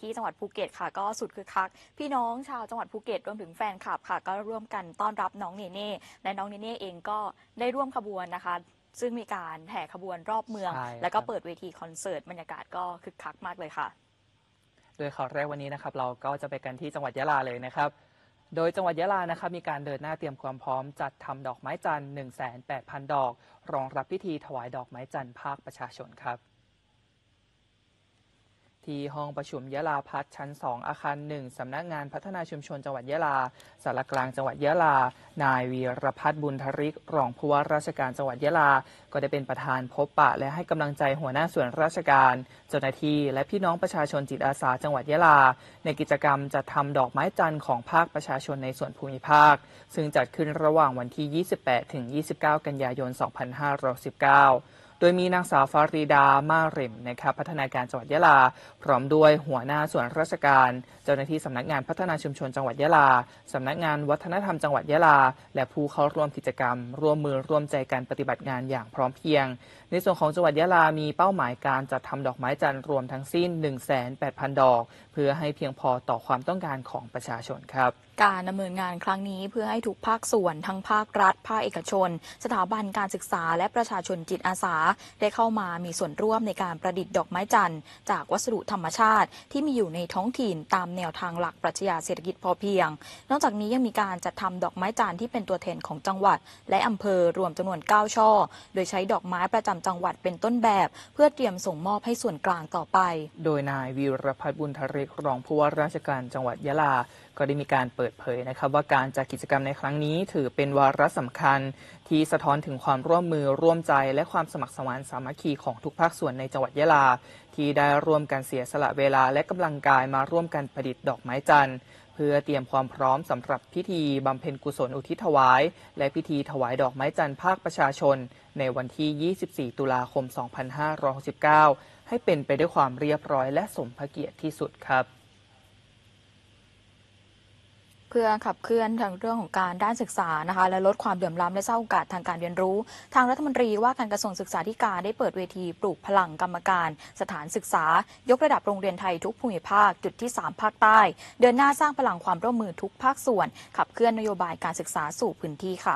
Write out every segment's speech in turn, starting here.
ที่จังหวัดภูเก็ตค่ะก็สุดคึกคักพี่น้องชาวจังหวัดภูเก็ตรวมถึงแฟนคลับค่ะก็ร่วมกันต้อนรับน้องเนเน่และน้องเนเน่เองก็ได้ร่วมขบวนนะคะซึ่งมีการแห่ขบวนรอบเมืองใช่แล้วครับก็เปิดเวทีคอนเสิร์ตบรรยากาศก็คึกคักมากเลยค่ะโดยข่าวแรกวันนี้นะครับเราก็จะไปกันที่จังหวัดยะลาเลยนะครับโดยจังหวัดยะลานะครับมีการเดินหน้าเตรียมความพร้อมจัดทำดอกไม้จันทร์ 180,000 ดอกรองรับพิธีถวายดอกไม้จันทร์ภาคประชาชนครับที่ห้องประชุมยะลาพัฒน์ชั้น 2 อาคาร 1 สำนักงานพัฒนาชุมชนจังหวัดยะลาสารกลางจังหวัดยะลานายวีรพัฒน์บุญธริกรองผู้ว่าราชการจังหวัดยะลาก็ได้เป็นประธานพบปะและให้กำลังใจหัวหน้าส่วนราชการเจ้าหน้าที่และพี่น้องประชาชนจิตอาสาจังหวัดยะลาในกิจกรรมจัดทำดอกไม้จันทร์ของภาคประชาชนในส่วนภูมิภาคซึ่งจัดขึ้นระหว่างวันที่ 28 ถึง 29 กันยายน 2519โดยมีนางสาวฟารีดา มาเร็มนะครับพัฒนาการจังหวัดยะลาพร้อมด้วยหัวหน้าส่วนราชการเจ้าหน้าที่สำนักงานพัฒนาชุมชนจังหวัดยะลาสำนักงานวัฒนธรรมจังหวัดยะลาและผู้เข้าร่วมกิจกรรมร่วมมือร่วมใจกันปฏิบัติงานอย่างพร้อมเพรียงในส่วนของจังหวัดยะลามีเป้าหมายการจัดทำดอกไม้จันทร์รวมทั้งสิ้น 180,000 ดอกเพื่อให้เพียงพอต่อความต้องการของประชาชนครับการดำเนินงานครั้งนี้เพื่อให้ทุกภาคส่วนทั้งภาครัฐภาคเอกชนสถาบันการศึกษาและประชาชนจิตอาสาได้เข้ามามีส่วนร่วมในการประดิษฐ์ดอกไม้จันทร์จากวัสดุธรรมชาติที่มีอยู่ในท้องถิ่นตามแนวทางหลักปรัชญาเศรษฐกิจพอเพียงนอกจากนี้ยังมีการจัดทำดอกไม้จันทร์ที่เป็นตัวแทนของจังหวัดและอำเภอรวมจำนวน9ช่อโดยใช้ดอกไม้ประจำจังหวัดเป็นต้นแบบเพื่อเตรียมส่งมอบให้ส่วนกลางต่อไปโดยนายวีรพัฒน์บุญธริกรองผู้ว่าราชการจังหวัดยะลาก็ได้มีการเปิดเผยนะครับว่าการจัดกิจกรรมในครั้งนี้ถือเป็นวาระสำคัญที่สะท้อนถึงความร่วมมือร่วมใจและความสมัครสมานสามัคคีของทุกภาคส่วนในจังหวัดยะลาที่ได้ร่วมกันเสียสละเวลาและกำลังกายมาร่วมกันประดิษฐ์ดอกไม้จันทร์เพื่อเตรียมความพร้อมสำหรับพิธีบำเพ็ญกุศลอุทิศถวายและพิธีถวายดอกไม้จันทร์ภาคประชาชนในวันที่ 24 ตุลาคม 2569ให้เป็นไปด้วยความเรียบร้อยและสมพระเกียรติที่สุดครับเพื่อขับเคลื่อนทางเรื่องของการด้านศึกษานะคะและลดความเหลื่อมล้ำและสร้างโอกาสทางการเรียนรู้ทางรัฐมนตรีว่าการกระทรวงศึกษาธิการได้เปิดเวทีปลูกพลังกรรมการสถานศึกษายกระดับโรงเรียนไทยทุกภูมิภาคจุดที่ 3 ภาคใต้เดินหน้าสร้างพลังความร่วมมือทุกภาคส่วนขับเคลื่อนนโยบายการศึกษาสู่พื้นที่ค่ะ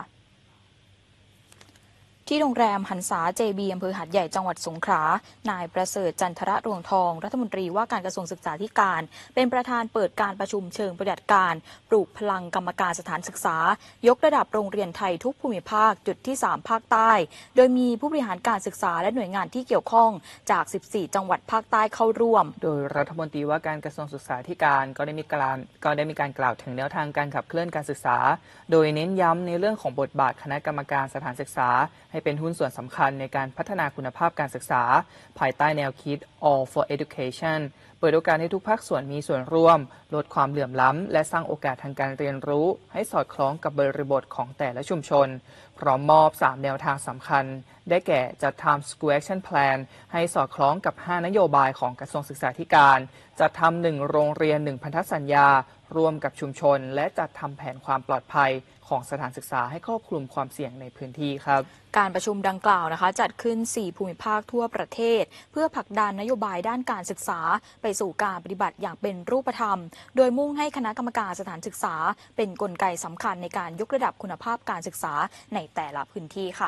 ที่โรงแรมหันษา JB อำเภอหาดใหญ่จังหวัดสงขลานายประเสริฐจันทระรวงทองรัฐมนตรีว่าการกระทรวงศึกษาธิการเป็นประธานเปิดการประชุมเชิงปฏิบัติการปลูกพลังกรรมการสถานศึกษายกระดับโรงเรียนไทยทุกภูมิภาคจุดที่ 3 ภาคใต้โดยมีผู้บริหารการศึกษาและหน่วยงานที่เกี่ยวข้องจาก 14 จังหวัดภาคใต้เข้าร่วมโดยรัฐมนตรีว่าการกระทรวงศึกษาธิการก็ได้มีการกล่าวถึงแนวทางการขับเคลื่อนการศึกษาโดยเน้นย้ำในเรื่องของบทบาทคณะกรรมการสถานศึกษาให้เป็นหุ้นส่วนสำคัญในการพัฒนาคุณภาพการศึกษาภายใต้แนวคิด All for Education เปิดโอกาสให้ทุกภาคส่วนมีส่วนร่วมลดความเหลื่อมล้ำและสร้างโอกาสทางการเรียนรู้ให้สอดคล้องกับบริบทของแต่ละชุมชนพร้อมมอบ 3 แนวทางสำคัญได้แก่จัดทำ School Action Plan ให้สอดคล้องกับ 5 นโยบายของกระทรวงศึกษาธิการจัดทำ 1 โรงเรียน 1 พันธสัญญาร่วมกับชุมชนและจัดทำแผนความปลอดภัยของสถานศึกษาให้ครอบคลุมความเสี่ยงในพื้นที่ครับการประชุมดังกล่าวนะคะจัดขึ้น 4 ภูมิภาคทั่วประเทศเพื่อผลักดันนโยบายด้านการศึกษาไปสู่การปฏิบัติอย่างเป็นรูปธรรมโดยมุ่งให้คณะกรรมการสถานศึกษาเป็นกลไกสำคัญในการยกระดับคุณภาพการศึกษาในแต่ละพื้นที่ค่ะ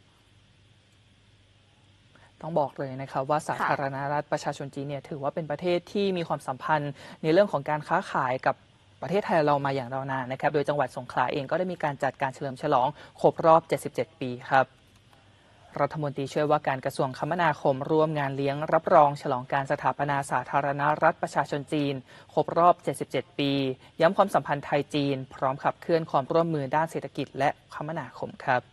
ต้องบอกเลยนะครับว่าสาธารณรัฐประชาชนจีนเนี่ยถือว่าเป็นประเทศที่มีความสัมพันธ์ในเรื่องของการค้าขายกับประเทศไทยเรามาอย่างยาวนานนะครับโดยจังหวัดสงขลาเองก็ได้มีการจัดการเฉลิมฉลองครบรอบ 77 ปีครับรัฐมนตรีช่วยว่าการกระทรวงคมนาคมร่วมงานเลี้ยงรับรองฉลองการสถาปนาสาธารณรัฐประชาชนจีนครบรอบ 77 ปีย้ำความสัมพันธ์ไทยจีนพร้อมขับเคลื่อนความร่วมมือด้านเศรษฐกิจและคมนาคมครับ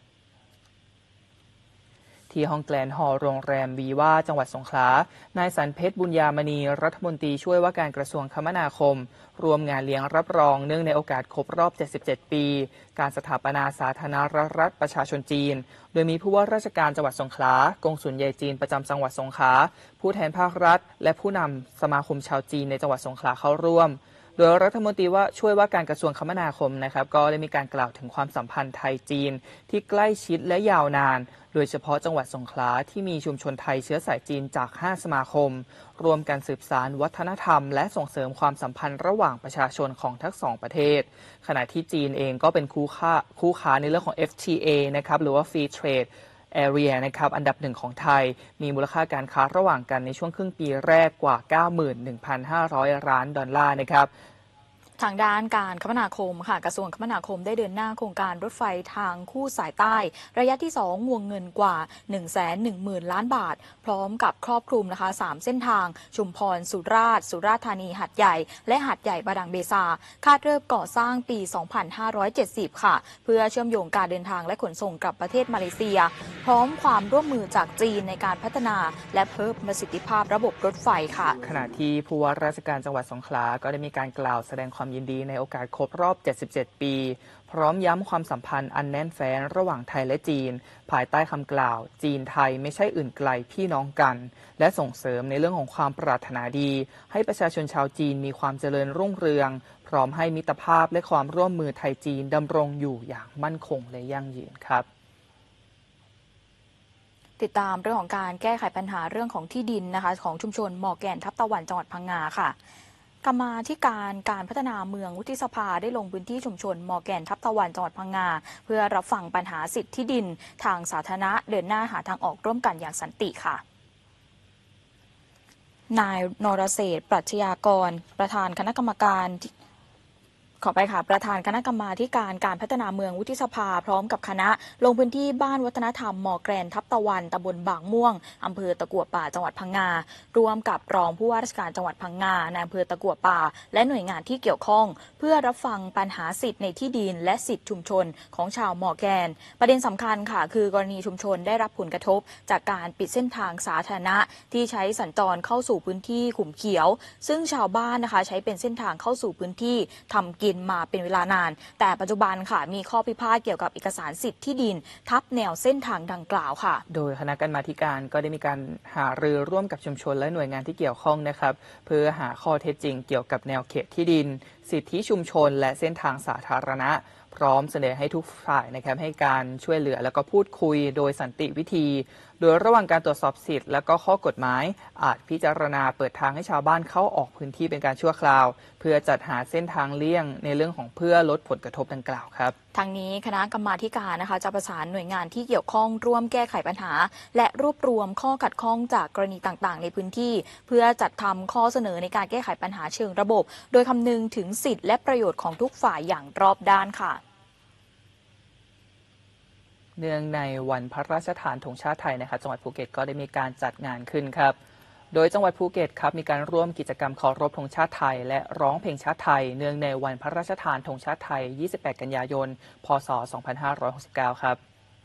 ที่ห้องแกลนฮอลล์โรงแรมวีว่าจังหวัดสงขลานายสันเพชรบุญญามณีรัฐมนตรีช่วยว่าการกระทรวงคมนาคมร่วมงานเลี้ยงรับรองเนื่องในโอกาสครบรอบ 77 ปีการสถาปนาสาธารณรัฐประชาชนจีนโดยมีผู้ว่าราชการจังหวัดสงขลากงสุลใหญ่จีนประจำจังหวัดสงขลาผู้แทนภาครัฐและผู้นำสมาคมชาวจีนในจังหวัดสงขลาเข้าร่วมโดยรัฐมนตรีว่าช่วยว่าการกระทรวงคมนาคมนะครับก็ได้มีการกล่าวถึงความสัมพันธ์ไทยจีนที่ใกล้ชิดและยาวนานโดยเฉพาะจังหวัดสงขลาที่มีชุมชนไทยเชื้อสายจีนจาก 5 สมาคมรวมกันสืบสานวัฒนธรรมและส่งเสริมความสัมพันธ์ระหว่างประชาชนของทั้งสองประเทศขณะที่จีนเองก็เป็นคู่ค้าในเรื่องของ FTA นะครับหรือว่า Free Trade Area นะครับอันดับหนึ่งของไทยมีมูลค่าการค้าระหว่างกันในช่วงครึ่งปีแรกกว่า 91,500 ล้านดอลลาร์นะครับทางด้านการคมนาคมค่ะกระทรวงคมนาคมได้เดินหน้าโครงการรถไฟทางคู่สายใต้ระยะที่2วงเงินกว่า 110,000 ล้านบาทพร้อมกับครอบคลุมนะคะ3เส้นทางชุมพรสุราษฎร์ธานีหาดใหญ่และหาดใหญ่บาดังเบซาคาดเริ่มก่อสร้างปี 2570 ค่ะเพื่อเชื่อมโยงการเดินทางและขนส่งกับประเทศมาเลเซียพร้อมความร่วมมือจากจีนในการพัฒนาและเพิ่มประสิทธิภาพระบบรถไฟค่ะขณะที่ผู้ว่าราชการจังหวัดสงขลาก็ได้มีการกล่าวแสดงความยินดีในโอกาสครบรอบ 77 ปี พร้อมย้ำความสัมพันธ์อันแน่นแฟ้นระหว่างไทยและจีนภายใต้คำกล่าวจีนไทยไม่ใช่อื่นไกลพี่น้องกันและส่งเสริมในเรื่องของความปรารถนาดีให้ประชาชนชาวจีนมีความเจริญรุ่งเรืองพร้อมให้มิตรภาพและความร่วมมือไทยจีนดำรงอยู่อย่างมั่นคงและยั่งยืนครับติดตามเรื่องของการแก้ไขปัญหาเรื่องของที่ดินนะคะของชุมชนหมอแกนทับตะวันจังหวัดพังงาค่ะกรรมาธิการพัฒนาเมืองวุฒิสภาได้ลงพื้นที่ชุมชนมอแกนทับตะวันจังหวัดพังงาเพื่อรับฟังปัญหาสิทธิที่ดินทางสาธารณะเดินหน้าหาทางออกร่วมกันอย่างสันติค่ะนายนรเศรษฐ์ปรัชญากรประธานคณะกรรมการขอไปค่ะประธานคณะกรรมาธิการพัฒนาเมืองวุฒิสภาพร้อมกับคณะลงพื้นที่บ้านวัฒนธรรมมอแกรนทับตะวันตำบลบางม่วงอำเภอตะกั่วป่าจังหวัดพังงารวมกับรองผู้ว่าราชการจังหวัดพังงาในอำเภอตะกั่วป่าและหน่วยงานที่เกี่ยวข้องเพื่อรับฟังปัญหาสิทธิในที่ดินและสิทธิชุมชนของชาวมอแกนประเด็นสำคัญค่ะคือกรณีชุมชนได้รับผลกระทบจากการปิดเส้นทางสาธารณะที่ใช้สัญจรเข้าสู่พื้นที่ขุมเขียวซึ่งชาวบ้านนะคะใช้เป็นเส้นทางเข้าสู่พื้นที่ทำกินมาเป็นเวลานานแต่ปัจจุบันค่ะมีข้อพิพาทเกี่ยวกับเอกสารสิทธิ์ที่ดินทับแนวเส้นทางดังกล่าวค่ะโดยคณะกรรมาการก็ได้มีการหารือร่วมกับชุมชนและหน่วยงานที่เกี่ยวข้องนะครับเพื่อหาข้อเท็จจริงเกี่ยวกับแนวเขตที่ดินสิทธิชุมชนและเส้นทางสาธารณะพร้อมเสนอให้ทุกฝ่ายนะครับให้การช่วยเหลือแล้วก็พูดคุยโดยสันติวิธีโดยระหว่างการตรวจสอบสิทธิ์และก็ข้อกฎหมายอาจพิจารณาเปิดทางให้ชาวบ้านเข้าออกพื้นที่เป็นการชั่วคราวเพื่อจัดหาเส้นทางเลี่ยงในเรื่องของเพื่อลดผลกระทบดังกล่าวครับทางนี้คณะกรรมาการนะคะจะประสานหน่วยงานที่เกี่ยวข้องร่วมแก้ไขปัญหาและรวบรวมข้อขัดข้องจากกรณีต่างๆในพื้นที่เพื่อจัดทำข้อเสนอในการแก้ไขปัญหาเชิงระบบโดยคำนึงถึงสิทธิและประโยชน์ของทุกฝ่ายอย่างรอบด้านค่ะเนื่องในวันพระราชทานธงชาติไทยนะครับจังหวัดภูเก็ตก็ได้มีการจัดงานขึ้นครับโดยจังหวัดภูเก็ตครับมีการร่วมกิจกรรมเคารพธงชาติไทยและร้องเพลงชาติไทยเนื่องในวันพระราชทานธงชาติไทย 28 กันยายน พ.ศ. 2569 ครับ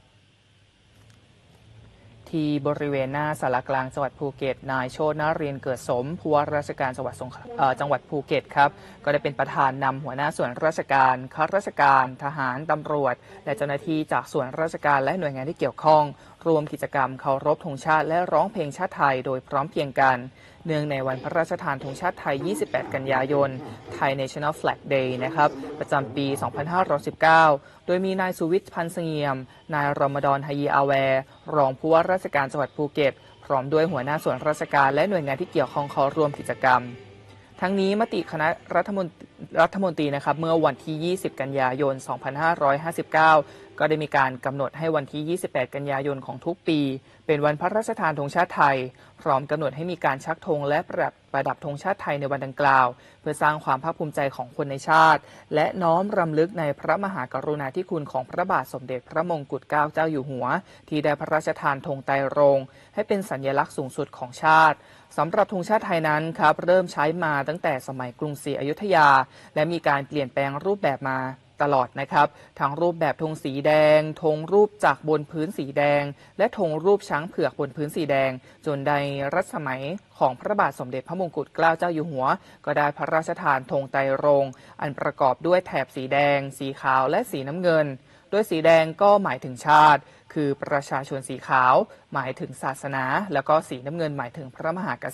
ที่บริเวณหน้าศาลากลางจังหวัดภูเก็ตนายโชตินรินทร์เกิดสมผู้ว่าราชการจังหวัดภูเก็ตครับก็ได้เป็นประธานนำหัวหน้าส่วนราชการข้าราชการทหารตำรวจและเจ้าหน้าที่จากส่วนราชการและหน่วยงานที่เกี่ยวข้องรวมกิจกรรมเคารพธงชาติและร้องเพลงชาติไทยโดยพร้อมเพรียงกันเนื่องในวันพระราชทานธงชาติไทย 28 กันยายน Thai National Flag Day นะครับประจำปี 2519 โดยมีนายสุวิทย์พันธ์เสงี่ยมนายรอมฎอน ฮายีอาแวร์รองผู้ว่าราชการจังหวัดภูเก็ตพร้อมด้วยหัวหน้าส่วนราชการและหน่วยงานที่เกี่ยวข้องเข้าร่วมกิจกรรมทั้งนี้มติคณะรัฐมนตรีนะครับเมื่อวันที่ 20 กันยายน 2559 ก็ได้มีการกำหนดให้วันที่ 28 กันยายนของทุกปีเป็นวันพระราชทานธงชาติไทยพร้อมกำหนดให้มีการชักธงและประดับธงชาติไทยในวันดังกล่าวเพื่อสร้างความภาคภูมิใจของคนในชาติและน้อมรำลึกในพระมหากรุณาธิคุณของพระบาทสมเด็จพระมงกุฎเกล้าเจ้าอยู่หัวที่ได้พระราชทานธงไตรรงค์ให้เป็นสัญลักษณ์สูงสุดของชาติสำหรับธงชาติไทยนั้นครับเริ่มใช้มาตั้งแต่สมัยกรุงศรีอยุธยาและมีการเปลี่ยนแปลงรูปแบบมาตลอดนะครับทั้งรูปแบบธงสีแดงธงรูปจักรบนพื้นสีแดงและธงรูปช้างเผือกบนพื้นสีแดงจนในรัชสมัยของพระบาทสมเด็จพระมงกุฎเกล้าเจ้าอยู่หัวก็ได้พระราชทานธงไตรรงค์อันประกอบด้วยแถบสีแดงสีขาวและสีน้ำเงินโดยสีแดงก็หมายถึงชาติคือประชาชนสีขาวหมายถึงศาสนาแล้วก็สีน้ำเงินหมายถึงพระมหากษัตริย์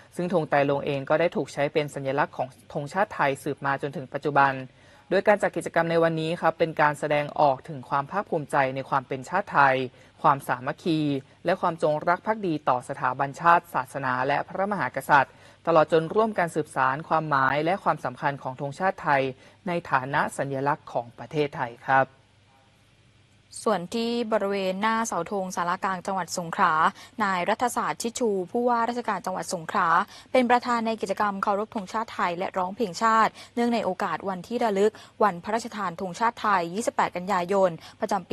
ซึ่งธงไตรรงค์เองก็ได้ถูกใช้เป็นสัญลักษณ์ของธงชาติไทยสืบมาจนถึงปัจจุบันโดยการจัดกิจกรรมในวันนี้ครับเป็นการแสดงออกถึงความภาคภูมิใจในความเป็นชาติไทยความสามัคคีและความจงรักภักดีต่อสถาบันชาติศาสนาและพระมหากษัตริย์ตลอดจนร่วมกันสืบสานความหมายและความสำคัญของธงชาติไทยในฐานะสัญลักษณ์ของประเทศไทยครับส่วนที่บริเวณหน้าเสาธงศาลากลางจังหวัดสงขลานายรัฐศาสตร์ชิดชูผู้ว่าราชการจังหวัดสงขลาเป็นประธานในกิจกรรมเคารพธงชาติไทยและร้องเพลงชาติเนื่องในโอกาสวันที่ระลึกวันพระราชทานธงชาติไทย 28 กันยายน ประจำปี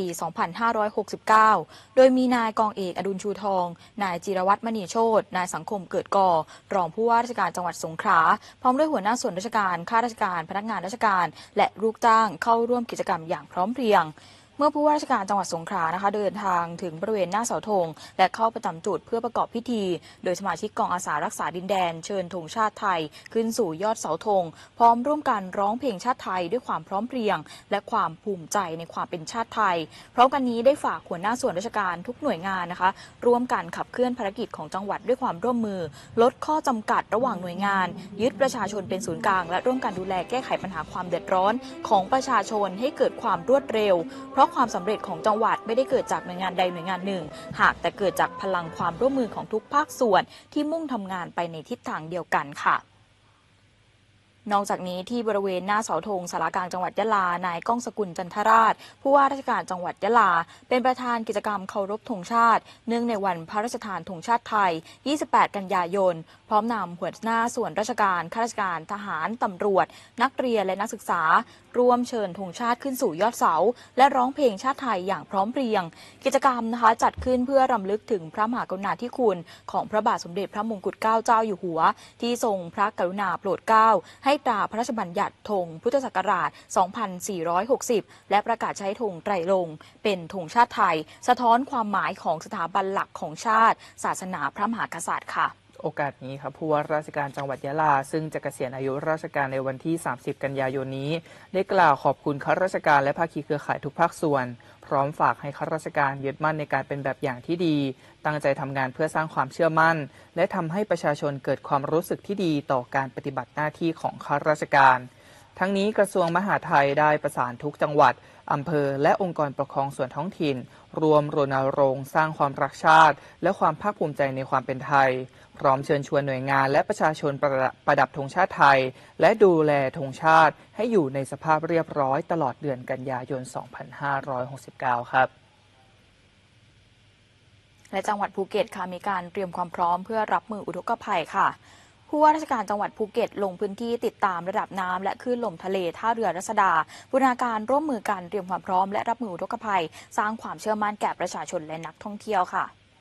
2569 โดยมีนายกองเอกอดุลชูทอง นายจิรวัตรมณีโชตินายสังคมเกิดก่อรองผู้ว่าราชการจังหวัดสงขลาพร้อมด้วยหัวหน้าส่วนราชการข้าราชการพนักงานราชการและลูกจ้างเข้าร่วมกิจกรรมอย่างพร้อมเพรียงเมื่อผู้ว่าราชการจังหวัดสงขลานะคะเดินทางถึงบริเวณหน้าเสาธงและเข้าประจำจุดเพื่อประกอบพิธีโดยสมาชิกกองอาสารักษาดินแดนเชิญธงชาติไทยขึ้นสู่ยอดเสาธงพร้อมร่วมกันร้องเพลงชาติไทยด้วยความพร้อมเพรียงและความภูมิใจในความเป็นชาติไทยพร้อมกันนี้ได้ฝากหัวหน้าส่วนราชการทุกหน่วยงานนะคะร่วมกันขับเคลื่อนภารกิจของจังหวัดด้วยความร่วมมือลดข้อจำกัดระหว่างหน่วยงานยึดประชาชนเป็นศูนย์กลางและร่วมกันดูแลแก้ไขปัญหาความเดือดร้อนของประชาชนให้เกิดความรวดเร็วเพราะความสำเร็จของจังหวัดไม่ได้เกิดจากหน่วยงานใดหน่วยงานหนึ่งหากแต่เกิดจากพลังความร่วมมือของทุกภาคส่วนที่มุ่งทำงานไปในทิศทางเดียวกันค่ะนอกจากนี้ที่บริเวณหน้าเสาธงศาลากลางจังหวัดยะลานายก้องสกุลจันทราชผู้ว่าราชการจังหวัดยะลาเป็นประธานกิจกรรมเคารพธงชาติเนื่องในวันพระราชทานธงชาติไทย 28 กันยายนพร้อมนำหัวหน้าส่วนราชการข้าราชการทหารตำรวจนักเรียนและนักศึกษาร่วมเชิญธงชาติขึ้นสู่ยอดเสาและร้องเพลงชาติไทยอย่างพร้อมเพรียงกิจกรรมนะคะจัดขึ้นเพื่อรำลึกถึงพระมหากรุณาธิคุณของพระบาทสมเด็จพระมงกุฎเกล้าเจ้าอยู่หัวที่ทรงพระกรุณาโปรดเกล้าให้ตราพระราชบัญญัติธงพุทธศักราช 2460 และประกาศใช้ธงไตรรงค์เป็นธงชาติไทยสะท้อนความหมายของสถาบันหลักของชาติศาสนาพระมหากษัตริย์ค่ะโอกาสนี้ครับผู้ว่าราชการจังหวัดยะลาซึ่งจะเกษียณอายุราชการในวันที่ 30 กันยายนนี้ได้กล่าวขอบคุณข้าราชการและภาคีเครือข่ายทุกภาคส่วนพร้อมฝากให้ข้าราชการยึดมั่นในการเป็นแบบอย่างที่ดีตั้งใจทำงานเพื่อสร้างความเชื่อมั่นและทำให้ประชาชนเกิดความรู้สึกที่ดีต่อการปฏิบัติหน้าที่ของข้าราชการทั้งนี้กระทรวงมหาดไทยได้ประสานทุกจังหวัดอำเภอและองค์กรปกครองส่วนท้องถิ่นรวมรณรงค์สร้างความรักชาติและความภาคภูมิใจในความเป็นไทยพร้อมเชิญชวนหน่วยงานและประชาชนประดับธงชาติไทยและดูแลธงชาติให้อยู่ในสภาพเรียบร้อยตลอดเดือนกันยายน 2569 ครับและจังหวัดภูเก็ตค่ะมีการเตรียมความพร้อมเพื่อรับมืออุทกภัยค่ะผู้ว่าราชการจังหวัดภูเก็ตลงพื้นที่ติดตามระดับน้ำและคลื่นลมทะเลท่าเรือรัศดาบูรณาการร่วมมือกันเตรียมความพร้อมและรับมืออุทกภัยสร้างความเชื่อมั่นแก่ประชาชนและนักท่องเที่ยวค่ะ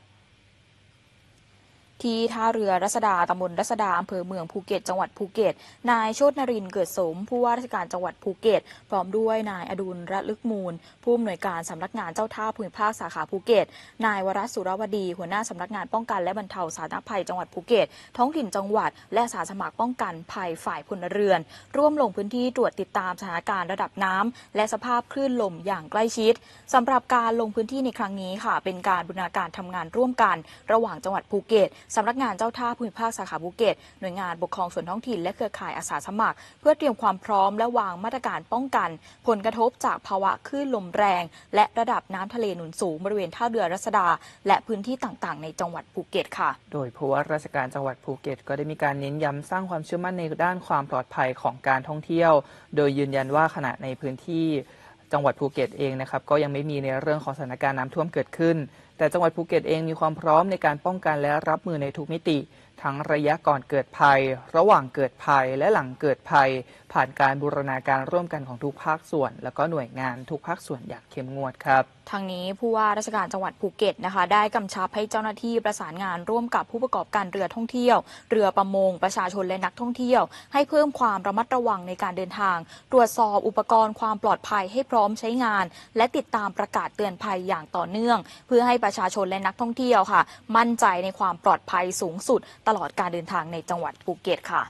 ที่ท่าเรือรัศดาตำบลรัศดาอำเภอเมืองภูเก็ตจังหวัดภูเก็ตนายโชตินรินทร์เกิดสมผู้ว่าราชการจังหวัดภูเก็ตพร้อมด้วยนายอดุลระลึกมูลผู้อำนวยการสำนักงานเจ้าท่าภูมิภาคสาขาภูเก็ตนายวรัตน์สุรวดีหัวหน้าสำนักงานป้องกันและบรรเทาสาธารณภัยจังหวัดภูเก็ตท้องถิ่นจังหวัดและอาสาสมัครป้องกันภัยฝ่ายพลเรือนร่วมลงพื้นที่ตรวจติดตามสถานการณ์ระดับน้ำและสภาพคลื่นลมอย่างใกล้ชิดสำหรับการลงพื้นที่ในครั้งนี้ค่ะเป็นการบูรณาการทำงานร่วมกันระหว่างจังหวัดภูเก็ตสำนักงานเจ้าท่าภูมิภาคสาขาภูเก็ตหน่วยงานปกครองส่วนท้องถิ่นและเครือข่ายอาสาสมัครเพื่อเตรียมความพร้อมและวางมาตรการป้องกันผลกระทบจากภาวะคลื่นลมแรงและระดับน้ำทะเลหนุนสูงบริเวณท่าเรือรัศดาและพื้นที่ต่างๆในจังหวัดภูเก็ตค่ะโดยผู้ว่าราชการจังหวัดภูเก็ตก็ได้มีการเน้นย้ำสร้างความเชื่อมั่นในด้านความปลอดภัยของการท่องเที่ยวโดยยืนยันว่าขณะในพื้นที่จังหวัดภูเก็ตเองนะครับก็ยังไม่มีในเรื่องของสถานการณ์น้ำท่วมเกิดขึ้นแต่จังหวัดภูเก็ตเองมีความพร้อมในการป้องกันและรับมือในทุกมิติทั้งระยะก่อนเกิดภัยระหว่างเกิดภัยและหลังเกิดภัยผ่านการบูรณาการร่วมกันของทุกภาคส่วนแล้วก็หน่วยงานทุกภาคส่วนอย่างเข้มงวดครับทางนี้ผู้ว่าราชการจังหวัดภูเก็ตนะคะได้กำชับให้เจ้าหน้าที่ประสานงานร่วมกับผู้ประกอบการเรือท่องเที่ยวเรือประมงประชาชนและนักท่องเที่ยวให้เพิ่มความระมัดระวังในการเดินทางตรวจสอบอุปกรณ์ความปลอดภัยให้พร้อมใช้งานและติดตามประกาศเตือนภัยอย่างต่อเนื่องเพื่อให้ประชาชนและนักท่องเที่ยวค่ะมั่นใจในความปลอดภัยสูงสุดตลอดการเดินทางในจังหวัดภูเก็ตค่ะ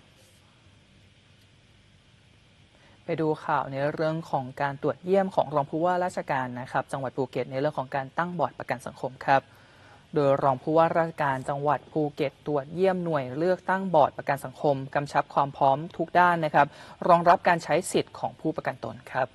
ไปดูข่าวในเรื่องของการตรวจเยี่ยมของรองผู้ว่าราชการนะครับจังหวัดภูเก็ตในเรื่องของการตั้งบอร์ดประกันสังคมครับโดยรองผู้ว่าราชการจังหวัดภูเก็ตตรวจเยี่ยมหน่วยเลือกตั้งบอร์ดประกันสังคมกำชับความพร้อมทุกด้านนะครับรองรับการใช้สิทธิ์ของผู้ประกันตนครับ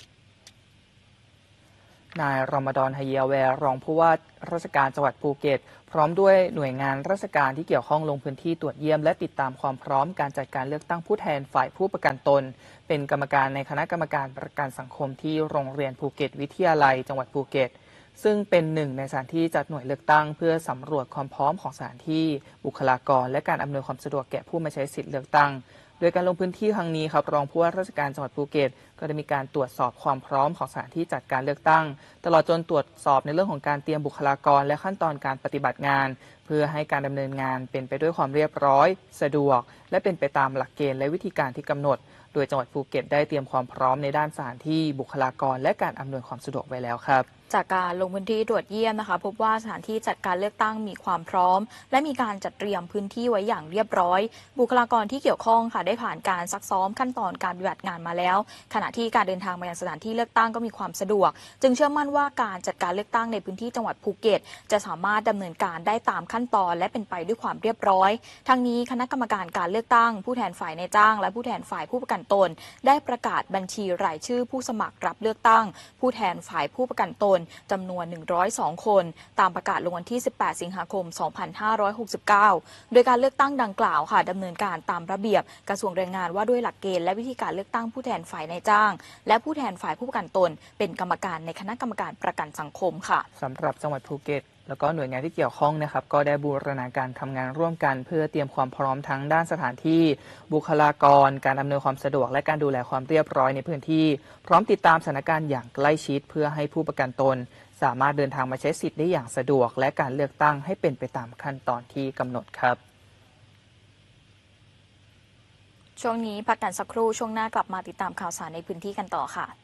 นายรอมฎอน ฮะเยียแวร์รองผู้ว่าราชการจังหวัดภูเก็ตพร้อมด้วยหน่วยงานราชการที่เกี่ยวข้องลงพื้นที่ตรวจเยี่ยมและติดตามความพร้อมการจัดการเลือกตั้งผู้แทนฝ่ายผู้ประกันตนเป็นกรรมการในคณะกรรมการประกันสังคมที่โรงเรียนภูเก็ตวิทยาลัยจังหวัดภูเก็ตซึ่งเป็นหนึ่งในสถานที่จัดหน่วยเลือกตั้งเพื่อสำรวจความพร้อมของสถานที่บุคลากรและการอำนวยความสะดวกแก่ผู้มาใช้สิทธิเลือกตั้งโดยการลงพื้นที่ครั้งนี้ครับรองผู้ว่าราชการจังหวัดภูเก็ตก็ได้มีการตรวจสอบความพร้อมของสถานที่จัดการเลือกตั้งตลอดจนตรวจสอบในเรื่องของการเตรียมบุคลากรและขั้นตอนการปฏิบัติงานเพื่อให้การดำเนินงานเป็นไปด้วยความเรียบร้อยสะดวกและเป็นไปตามหลักเกณฑ์และวิธีการที่กำหนดโดยจังหวัดภูเก็ตได้เตรียมความพร้อมในด้านสถานที่บุคลากรและการอำนวยความสะดวกไว้แล้วครับจากการลงพื้นที่ตรวจเยี่ยมนะคะพบว่าสถานที่จัดการเลือกตั้งมีความพร้อมและมีการจัดเตรียมพื้นที่ไว้อย่างเรียบร้อยบุคลากรที่เกี่ยวข้องค่ะได้ผ่านการซักซ้อมขั้นตอนการปฏิบัติงานมาแล้วขณะที่การเดินทางมายังสถานที่เลือกตั้งก็มีความสะดวกจึงเชื่อมั่นว่าการจัดการเลือกตั้งในพื้นที่จังหวัดภูเก็ตจะสามารถดำเนินการได้ตามขั้นตอนและเป็นไปด้วยความเรียบร้อยทั้งนี้คณะกรรมการการเลือกตั้งผู้แทนฝ่ายนายจ้างและผู้แทนฝ่ายผู้ประกันตนได้ประกาศบัญชีรายชื่อผู้สมัครรับเลือกตั้งผู้แทนฝ่ายผู้ประกันตนจำนวน102 คนตามประกาศลงวันที่ 18 สิงหาคม 2569 โดยการเลือกตั้งดังกล่าวค่ะดำเนินการตามระเบียบกระทรวงแรงงานว่าด้วยหลักเกณฑ์และวิธีการเลือกตั้งผู้แทนฝ่ายนายจ้างและผู้แทนฝ่ายผู้ประกันตนเป็นกรรมการในคณะกรรมการประกันสังคมค่ะสำหรับจังหวัดภูเก็ตแล้วก็หน่วยงานที่เกี่ยวข้องนะครับก็ได้บูรณาการทำงานร่วมกันเพื่อเตรียมความพร้อมทั้งด้านสถานที่บุคลากรการอำนวยความสะดวกและการดูแลความเรียบร้อยในพื้นที่พร้อมติดตามสถานการณ์อย่างใกล้ชิดเพื่อให้ผู้ประกันตนสามารถเดินทางมาใช้สิทธิ์ได้อย่างสะดวกและการเลือกตั้งให้เป็นไปตามขั้นตอนที่กำหนดครับช่วงนี้พักกันสักครู่ช่วงหน้ากลับมาติดตามข่าวสารในพื้นที่กันต่อค่ะ